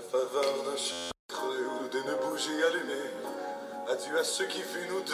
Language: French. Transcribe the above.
faveur d'un sucre ou d'une bougie allumée. Adieu à ce qui fut nous deux.